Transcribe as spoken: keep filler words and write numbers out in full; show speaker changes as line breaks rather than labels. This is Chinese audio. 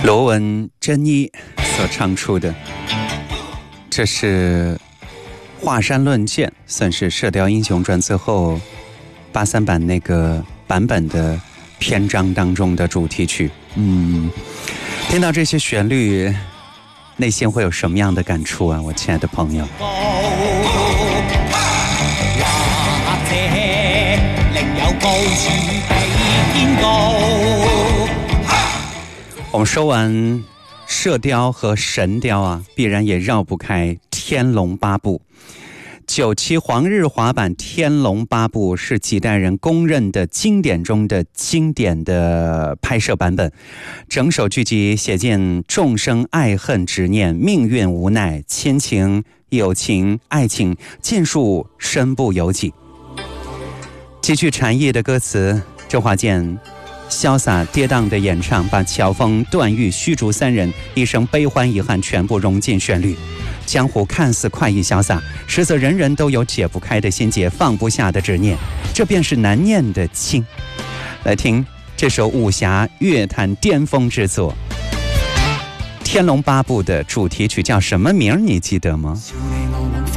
罗文珍妮所唱出的，这是华山论剑，算是《射雕英雄传》最后八三版那个版本的篇章当中的主题曲。嗯，听到这些旋律，内心会有什么样的感触啊，我亲爱的朋友？我们说完射雕和神雕啊，必然也绕不开天龙八部。九七黄日华版天龙八部是几代人公认的经典中的经典的拍摄版本，整首剧集写尽众生爱恨执念、命运无奈、亲情、友情、爱情，尽数身不由己。极具禅意的歌词，周华健潇洒跌宕的演唱，把乔峰、段誉、虚竹三人一生悲欢遗憾全部融进旋律。江湖看似快意潇洒，实则人人都有解不开的心结，放不下的执念，这便是难念的经。来听这首武侠乐坛巅峰之作《天龙八部》的主题曲叫什么名？你记得吗？